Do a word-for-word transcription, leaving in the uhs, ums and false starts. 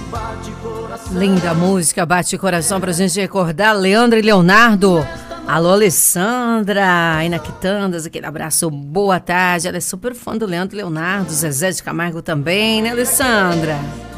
Linda música, bate coração pra gente recordar Leandro e Leonardo. Alô, Alessandra, aí na Quitandas, aquele abraço, boa tarde. Ela é super fã do Leandro e Leonardo, Zezé de Camargo também, né, Alessandra?